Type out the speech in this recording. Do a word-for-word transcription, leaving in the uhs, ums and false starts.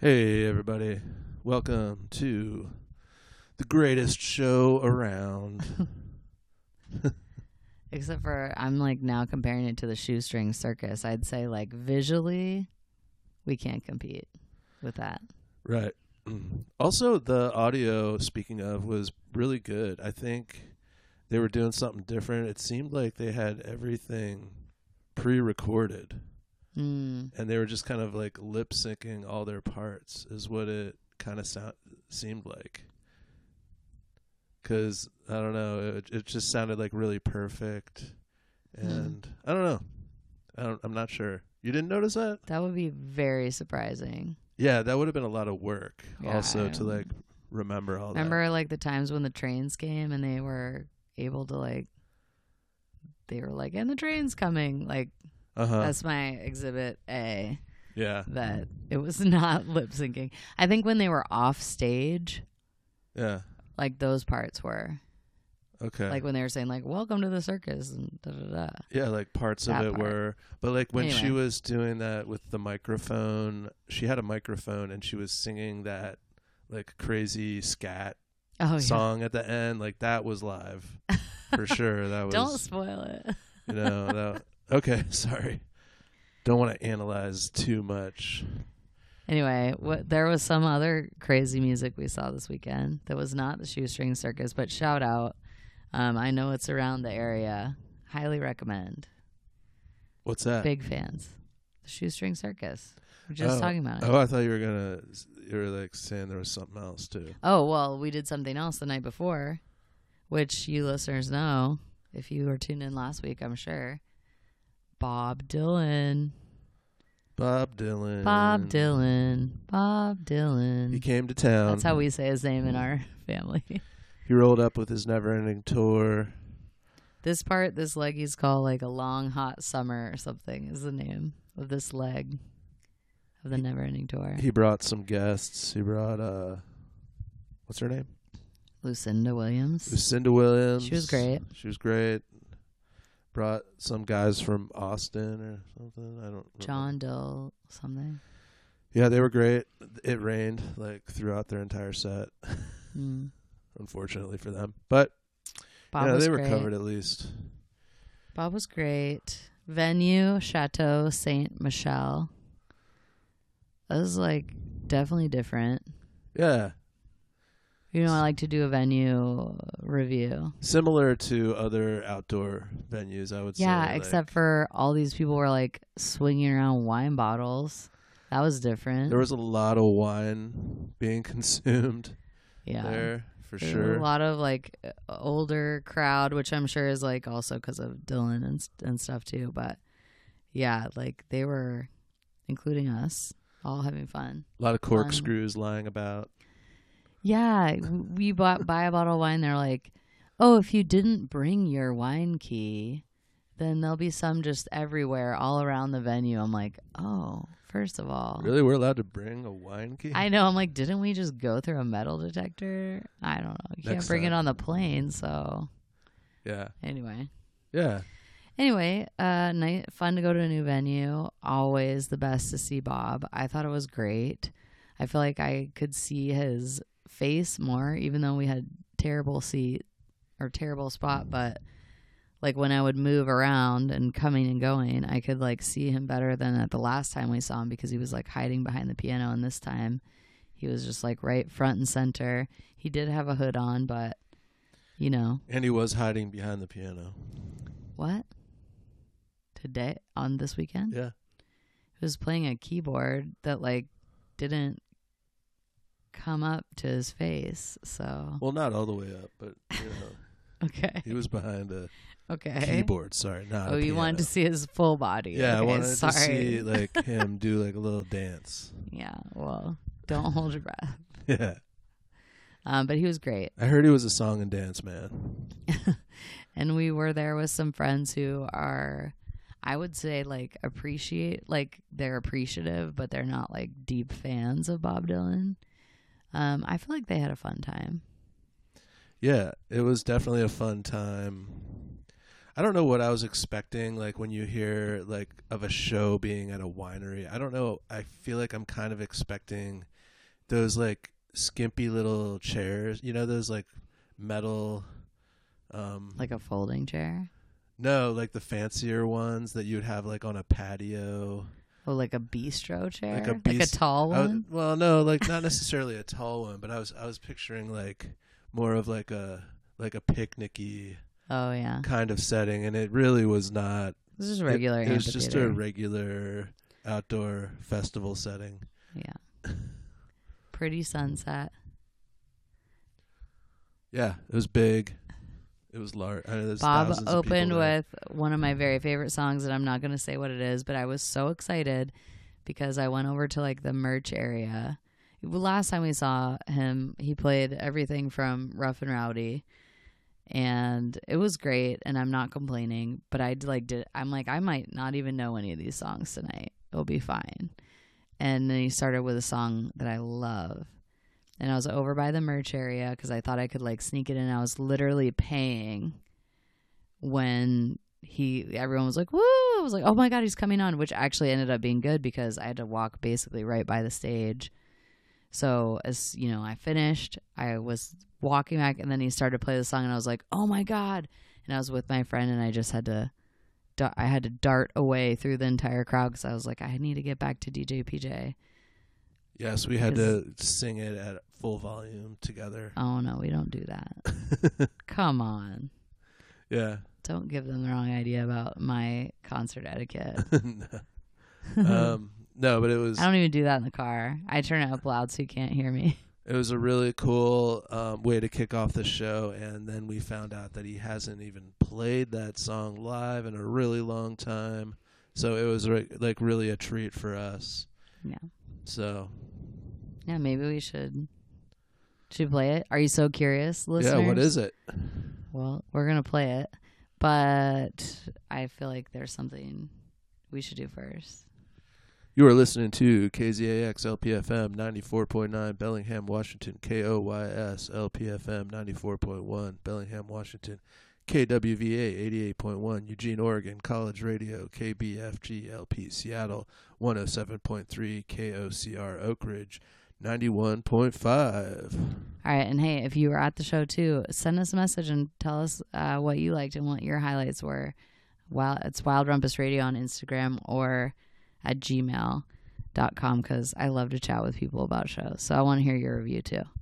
Hey, everybody. Welcome to the greatest show around. Except for I'm like now comparing it to the Shoestring Circus. I'd say like visually, we can't compete with that. Right. Also, the audio, speaking of, was really good. I think they were doing something different. It seemed like they had everything pre-recorded. Mm. And they were just kind of like lip syncing all their parts, is what it kind of sound seemed like. Because I don't know, it, it just sounded like really perfect, and hmm. I don't know, I don't, I'm not sure. You didn't notice that? That would be very surprising. Yeah, that would have been a lot of work. Yeah, also I, to like remember all remember, that. Remember like the times when the trains came and they were able to like, they were like, and the train's coming, like. Uh-huh. That's my exhibit A. Yeah. That it was not lip syncing. I think when they were off stage, yeah, like those parts were. Okay. Like when they were saying like "Welcome to the circus" and da da da. Yeah, like parts that of it part. were, but like when anyway. she was doing that with the microphone, she had a microphone and she was singing that like crazy scat oh, song yeah. at the end. Like that was live for sure. That was. Don't spoil it. You know that. Okay, sorry. Don't want to analyze too much. Anyway, what, there was some other crazy music we saw this weekend that was not the Shoestring Circus, but shout out. Um, I know it's around the area. Highly recommend. What's that? Big fans. The Shoestring Circus. We're just oh. talking about it. Oh, I thought you were gonna. You were like saying there was something else too. Oh well, we did something else the night before, which you listeners know if you were tuned in last week. I'm sure. Bob Dylan. Bob Dylan. Bob Dylan. Bob Dylan. He came to town. That's how we say his name in our family. He rolled up with his never-ending tour. This part, this leg he's called like a long hot summer or something is the name of this leg of the never-ending tour. He brought some guests. He brought, uh, what's her name? Lucinda Williams. Lucinda Williams. She was great. She was great. Brought some guys from Austin or something. I don't know. John Dill something. Yeah, they were great. It rained like throughout their entire set. Mm. Unfortunately for them. But Bob yeah, was they were great. covered at least. Bob was great. Venue, Chateau Saint Michel. That was like definitely different. Yeah. You know, I like to do a venue review. Similar to other outdoor venues, I would yeah, say. Yeah, like, except for all these people were like swinging around wine bottles. That was different. There was a lot of wine being consumed yeah. there, for There sure. A lot of like older crowd, which I'm sure is like also because of Dylan and, and stuff too. But yeah, like they were, including us, all having fun. A lot of corkscrews fun. lying about. Yeah, we bought buy a bottle of wine. They're like, oh, if you didn't bring your wine key, then there'll be some just everywhere, all around the venue. I'm like, oh, first of all, really, we're allowed to bring a wine key? I know. I'm like, didn't we just go through a metal detector? I don't know. You Next can't bring time. it on the plane, so yeah. Anyway, yeah. Anyway, uh, night fun to go to a new venue. Always the best to see Bob. I thought it was great. I feel like I could see his face more, even though we had terrible seat or terrible spot, but like when I would move around and coming and going, I could like see him better than at the last time we saw him, because he was like hiding behind the piano, and this time he was just like right front and center. He did have a hood on, but you know. And he was hiding behind the piano. What? Today on this weekend? Yeah. He was playing a keyboard that like didn't come up to his face, so well, not all the way up, but you know. Okay. He was behind a okay keyboard. Sorry, not. Oh, a you piano. wanted to see his full body? Yeah, okay, I wanted sorry. to see like him do like a little dance. Yeah, well, don't hold your breath. Yeah. Um, but he was great. I heard he was a song and dance man. And we were there with some friends who are, I would say, like appreciate, like they're appreciative, but they're not like deep fans of Bob Dylan. Um, I feel like they had a fun time. Yeah, it was definitely a fun time. I don't know what I was expecting, like when you hear like of a show being at a winery. I don't know. I feel like I'm kind of expecting those like skimpy little chairs. You know those like metal, um, Like a folding chair. no, like the fancier ones that you would have like on a patio. Oh, like a bistro chair, Like a like a bist- tall I was- one. well, no, like not necessarily a tall one, but I was I was picturing like more of like a like a picnicky Oh yeah, kind of setting, and it really was not. this is a regular. It, it was just a amphitheater. regular outdoor festival setting. Yeah. Pretty sunset. Yeah, it was big. It was large. I know, Bob opened with one of my very favorite songs, and I'm not going to say what it is, but I was so excited because I went over to like the merch area. Last time we saw him, he played everything from Rough and Rowdy, and it was great, and I'm not complaining, but I like did I'm like I might not even know any of these songs tonight. It'll be fine. And then he started with a song that I love. And I was over by the merch area because I thought I could like sneak it in. I was literally paying when he, everyone was like, woo! I was like, oh my God, he's coming on, which actually ended up being good because I had to walk basically right by the stage. So as you know, I finished, I was walking back, and then he started to play the song, and I was like, oh my God. And I was with my friend, and I just had to, I had to dart away through the entire crowd because I was like, I need to get back to D J P J. Yes, we had to sing it at full volume together. Oh, no, we don't do that. Come on. Yeah. Don't give them the wrong idea about my concert etiquette. no. Um, no, but it was... I don't even do that in the car. I turn it up loud so you can't hear me. It was a really cool um, way to kick off the show, and then we found out that he hasn't even played that song live in a really long time. So it was re- like really a treat for us. Yeah. So... Yeah, maybe we should should we play it. Are you so curious, listeners? Yeah, what is it? Well, we're gonna play it, but I feel like there's something we should do first. You are listening to K Z A X L P F M ninety-four point nine Bellingham, Washington, K O Y S L P F M ninety-four point one Bellingham, Washington, K W V A eighty-eight point one Eugene, Oregon, College Radio, K B F G L P Seattle, one oh seven point three K O C R Oak Ridge, ninety-one point five. All right, and hey, if you were at the show too, send us a message and tell us uh, what you liked and what your highlights were. Wild, it's Wild Rumpus Radio on Instagram or at gmail dot com because I love to chat with people about shows. So I want to hear your review too.